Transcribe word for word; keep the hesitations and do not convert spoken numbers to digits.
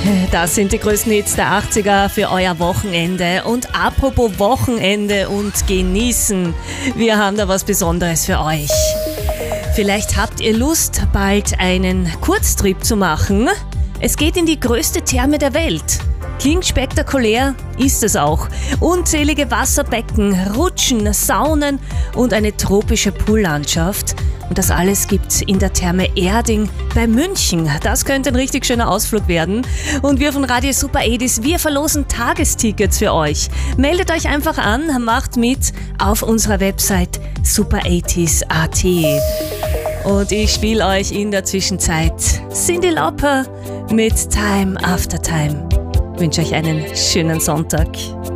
Das sind die größten Hits der achtziger für euer Wochenende. Und apropos Wochenende und genießen, wir haben da was Besonderes für euch. Vielleicht habt ihr Lust, bald einen Kurztrip zu machen. Es geht in die größte Therme der Welt. Klingt spektakulär, ist es auch. Unzählige Wasserbecken, Rutschen, Saunen und eine tropische Poollandschaft. Und das alles gibt's in der Therme Erding bei München. Das könnte ein richtig schöner Ausflug werden. Und wir von Radio Super achtzig, wir verlosen Tagestickets für euch. Meldet euch einfach an, macht mit auf unserer Website super achtzig punkt at. Und ich spiele euch in der Zwischenzeit Cyndi Lauper mit Time After Time. Ich wünsche euch einen schönen Sonntag.